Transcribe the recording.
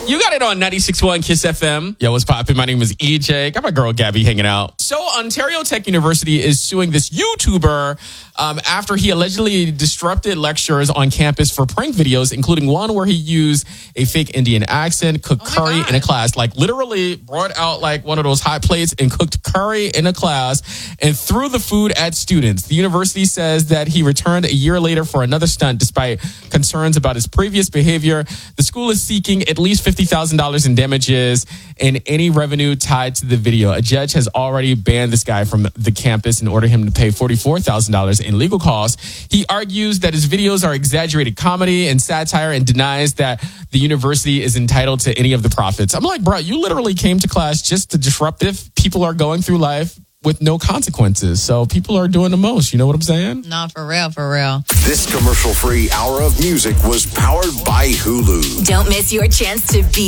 You got it on 96.1 Kiss FM. Yo, what's poppin'? My name is EJ. Got my girl Gabby hanging out. So Ontario Tech University is suing this YouTuber after he allegedly disrupted lectures on campus for prank videos, including one where he used a fake Indian accent, cooked curry in a class, like literally brought out like one of those hot plates and cooked curry in a class and threw the food at students. The university says that he returned a year later for another stunt despite concerns about his previous behavior. The school is seeking at least $50,000 in damages and any revenue tied to the video. A judge has already banned this guy from the campus and ordered him to pay $44,000 in legal costs. He argues that his videos are exaggerated comedy and satire and denies that the university is entitled to any of the profits. I'm like, bro, you literally came to class just to disrupt if people are going through life with no consequences. So people are doing the most. You know what I'm saying? No, for real, for real. This commercial-free hour of music was powered by Hulu. Don't miss your chance to be